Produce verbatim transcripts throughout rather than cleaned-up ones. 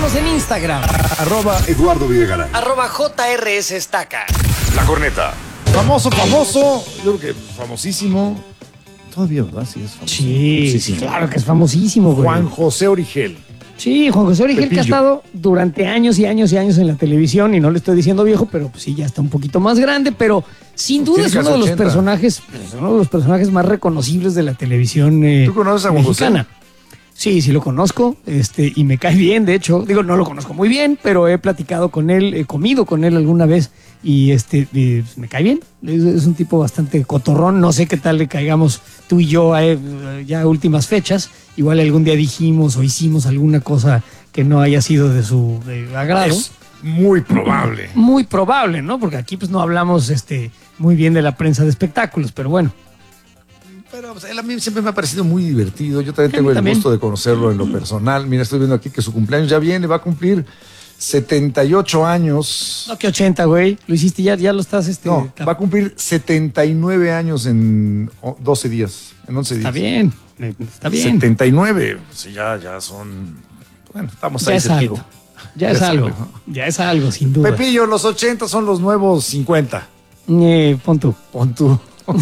Síguenos en Instagram. Arroba Eduardo Videgaray. Arroba J R S Estaca. La Corneta. Famoso, famoso. Yo creo que famosísimo. Todavía, ¿verdad? Sí, es famoso. Sí, sí, sí, claro que es famosísimo, güey. Juan José Origel. Sí, Juan José Origel, Pepillo. que ha estado durante años y años y años en la televisión, y no le estoy diciendo viejo, pero pues sí, ya está un poquito más grande, pero sin duda Tiene es uno casi de los ochenta. personajes, es uno de los personajes más reconocibles de la televisión eh, ¿Tú conoces a Juan José? mexicana. Sí, sí lo conozco, este, y me cae bien, de hecho, digo, no lo conozco muy bien, pero he platicado con él, he comido con él alguna vez, y este, y, pues, me cae bien, es, es un tipo bastante cotorrón, no sé qué tal le caigamos tú y yo a, eh, ya a últimas fechas, igual algún día dijimos o hicimos alguna cosa que no haya sido de su de agrado. Es muy probable. Muy probable, ¿no? Porque aquí pues no hablamos este, muy bien de la prensa de espectáculos, pero bueno. Pero pues, él a mí siempre me ha parecido muy divertido. Yo también A tengo mí el también. gusto de conocerlo en lo personal. Mira, estoy viendo aquí que su cumpleaños ya viene, va a cumplir setenta y ocho años. No, que ochenta, güey. Lo hiciste ya, ya lo estás este. No, va a cumplir setenta y nueve años en o- doce días, en once días. Está bien, eh, está bien. setenta y nueve, sí, ya, ya son. Bueno, estamos Ya ahí es cerquita. algo. Ya es algo. Ya es algo, sin duda. Pepillo, los ochenta son los nuevos cincuenta. Eh, pon tú, Pon tú.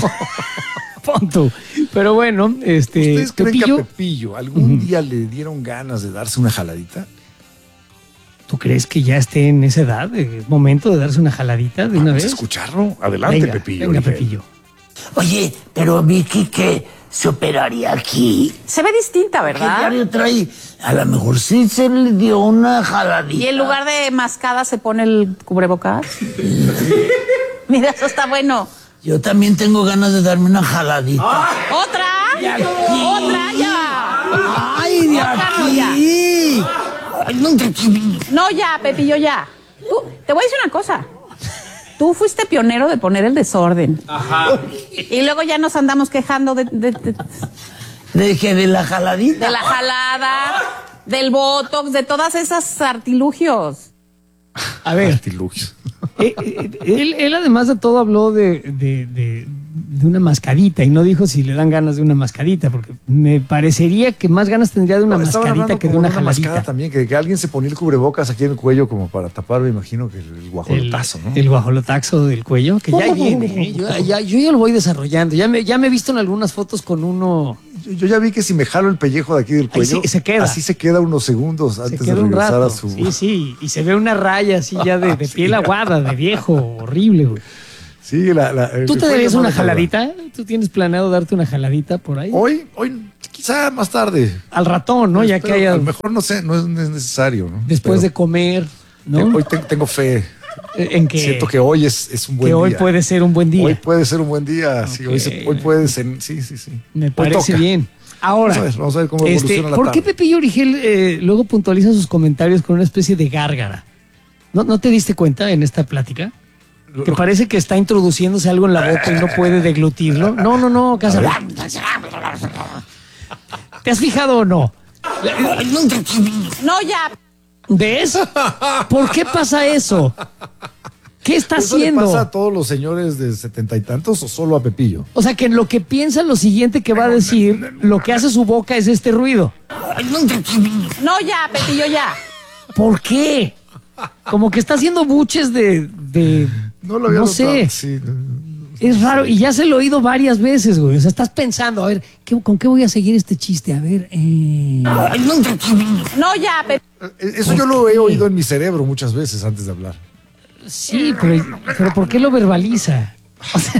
pon tú. Pero bueno, este. ¿Ustedes creen Pepillo, que a Pepillo algún día le dieron ganas de darse una jaladita? ¿tú crees que ya esté en esa edad? ¿Es momento de darse una jaladita de una Vamos a vez? escucharlo. Adelante, Venga, Pepillo. venga, Origel. Pepillo. Oye, pero Vicky que se operaría aquí. Se ve distinta, ¿Qué ¿verdad? diario trae? A lo mejor sí se le dio una jaladita. Y en lugar de mascada se pone el cubrebocas. Mira, eso está bueno. Yo también tengo ganas de darme una jaladita. ¿Otra? ¡De aquí! ¡Otra ya! ¡Ay, de Otra no, ya. aquí! Ay, no, de aquí. No, ya, Pepillo, ya. Tú, te voy a decir una cosa. Tú fuiste pionero de poner el desorden. Ajá. Y luego ya nos andamos quejando de, de, de, ¿De qué? ¿De la jaladita? de la jalada, del botox, de todas esas artilugios. A ver, Artilugios. eh, eh, él, él además de todo habló de, de, de, de una mascadita y no dijo si le dan ganas de una mascadita, porque me parecería que más ganas tendría de una No, estaban mascadita hablando que de como una de mascada jaladita. también, que, que alguien se ponía el cubrebocas aquí en el cuello como para tapar, me imagino que el, el guajolotazo, ¿no? El guajolotazo del cuello, que ya viene. ¿eh? Yo, ya, yo ya lo voy desarrollando. Ya me, ya me he visto en algunas fotos con uno. Yo, yo ya vi que si me jalo el pellejo de aquí del cuello, sí, se queda. así se queda unos segundos Se antes de queda un regresar rato. a su... Sí, sí. Y se ve una raya así ya de, de piel aguada, de viejo, horrible, güey. Sí, la, la- el ¿Tú te cuello darías no una le calma. jaladita? ¿Tú tienes planeado darte una jaladita por ahí? Hoy, hoy, quizá más tarde. Al ratón, ¿no? Ya que Pero haya. A lo mejor no sé, no es, no es necesario, ¿no? Después Pero de comer, ¿no? te- Hoy te- tengo fe. En que, Siento que hoy es, es un buen que día. hoy puede ser un buen día. Hoy puede ser un buen día. Sí, hoy, se- Ok. hoy puede ser. Sí, sí, sí. Me Hoy parece toca. bien. Ahora, Vamos a ver, vamos a ver cómo este, evoluciona la ¿por qué tarde. Pepillo Origel eh, luego puntualiza sus comentarios con una especie de gárgara? ¿No, ¿No te diste cuenta en esta plática? Que parece que está introduciéndose algo en la boca y no puede deglutirlo. No, no, no, casa. ¿Te has fijado o no? No, ya. ¿Ves? ¿Por qué pasa eso? ¿Qué está ¿Eso le haciendo? pasa a todos los señores de setenta y tantos o solo a Pepillo? O sea, que en lo que piensa lo siguiente que va a decir, lo que hace su boca es este ruido. No, ya, Pepillo, ya. ¿Por qué? Como que está haciendo buches de... de No lo había no notado. sé. Sí. Es raro. Y ya se lo he oído varias veces, güey. O sea, estás pensando, a ver, ¿qué- ¿con qué voy a seguir este chiste? A ver, eh... No, ya, Pepillo. Eso yo lo he oído en mi cerebro muchas veces antes de hablar. Sí, pero, pero ¿por qué lo verbaliza? O sea,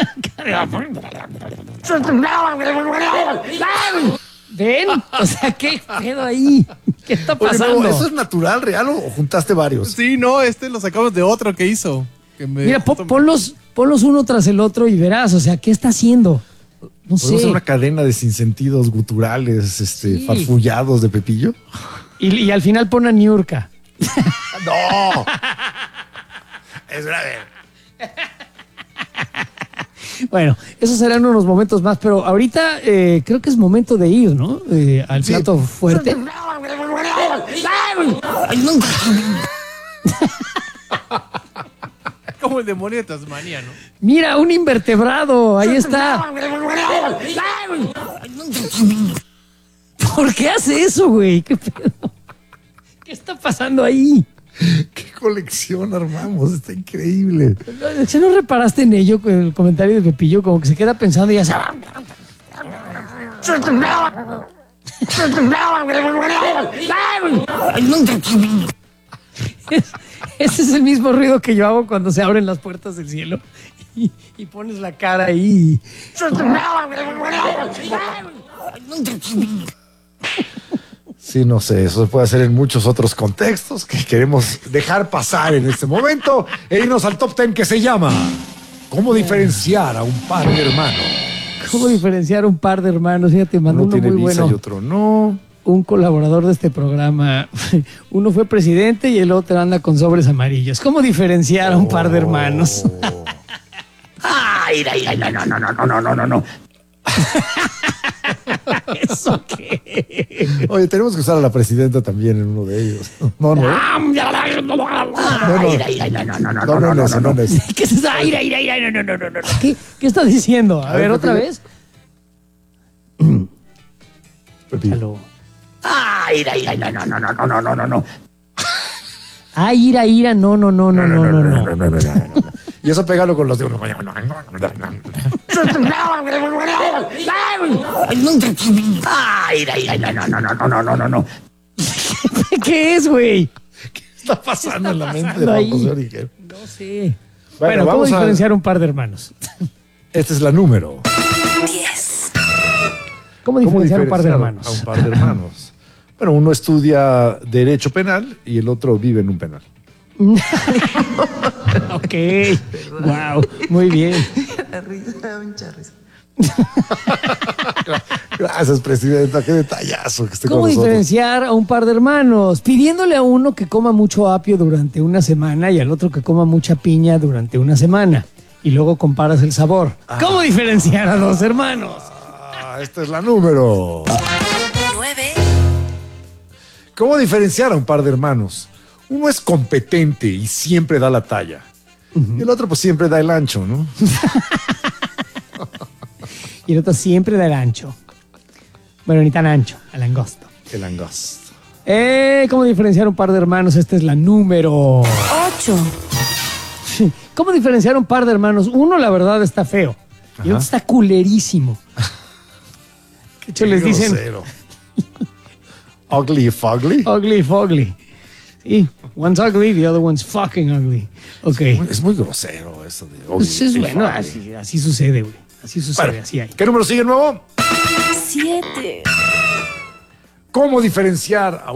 ¿ven? O sea, ¿qué pedo ahí? ¿Qué está Oye, pasando? Memo, ¿eso es natural, real o juntaste varios? Sí, no, este lo sacamos de otro que hizo. Que me- Mira, po- ponlos, ponlos uno tras el otro y verás, o sea, ¿qué está haciendo? No ¿Podemos sé. hacer una cadena de sinsentidos guturales, este, Sí. farfullados de Pepillo? Y, y al final pone a Niurka. ¡No! Es grave. Bueno, esos serán unos momentos más, pero ahorita eh, creo que es momento de ir, ¿no? Eh, al Sí. plato fuerte. Como el demonio de Tasmania, ¿no? Mira, un invertebrado, ahí está. ¿Por qué hace eso, güey? ¿Qué pedo? ¿Qué está pasando ahí? ¿Qué colección armamos? Está increíble. ¿Se no reparaste en ello con el comentario de Pepillo? Como que se queda pensando y ya se... Es- ese es el mismo ruido que yo hago cuando se abren las puertas del cielo y, y pones la cara ahí. Sí, no sé, eso se puede hacer en muchos otros contextos que queremos dejar pasar en este momento e irnos al top ten que se llama ¿Cómo diferenciar a un par de hermanos? ¿Cómo diferenciar un par de hermanos? Fíjate, mandó Uno uno tiene muy visa bueno. y otro no. Un colaborador de este programa. Uno fue presidente y el otro anda con sobres amarillos. ¿Cómo diferenciar a un par de hermanos? Oh. Ay, ay, ay, no, no, no, no, no, no, no, no. ¿Eso qué? Oye, tenemos que usar a la presidenta también en uno de ellos. No, no. Ay, ay, ay, no, no, no, no, No, no, no, no, no, es- ¿Qué es eso? Ay, ay, ay, ay, no, no, no, no, no. ¿Qué, ¿Qué está diciendo? A, A ver, ver, otra Pepillo. vez. Pepillo. Aló. ay, ay, ay, no, no, no, no, no, no, no, no. Ay, ira, ira, no, no, no, no, no, no, no. no, no, no, no. Y eso pégalo con los de uno. Ay, ay, ay, no, no, no, no, no, no, no, no. ¿Qué es, güey? ¿Qué está pasando en la mente de pasando Juan ahí? José Origel? No sé. Bueno, Bueno, ¿cómo vamos a- diferenciar un par de hermanos? Esta es la número. ¿Cómo ¿Cómo diferenciar un par de diferenciar hermanos? a un par de hermanos? Bueno, uno estudia derecho penal y el otro vive en un penal. Ok. Wow. Muy bien. Gracias, presidenta. Qué detallazo que esté con ¿Cómo nosotros. diferenciar a un par de hermanos? Pidiéndole a uno que coma mucho apio durante una semana y al otro que coma mucha piña durante una semana. Y luego comparas el sabor. ¿Cómo diferenciar a dos hermanos? Ah, esta es la número. ¿Cómo diferenciar a un par de hermanos? Uno es competente y siempre da la talla. Y el otro pues siempre da el ancho, ¿no? Y el otro siempre da el ancho. Bueno, ni tan ancho, el angosto. El angosto. Eh, ¿Cómo diferenciar un par de hermanos? Esta es la número ocho. ¿Cómo diferenciar un par de hermanos? Uno, la verdad, está feo. Y el otro está culerísimo. De hecho, les dicen Grosero. Ugly y fugly. ugly fogly. Sí, one's ugly, the other one's fucking ugly. Ok. Es muy grosero eso de ugly Pues es y bueno, fugly. así, así sucede, güey. Así sucede, Bueno, así hay. ¿qué número sigue nuevo? Siete. ¿Cómo diferenciar a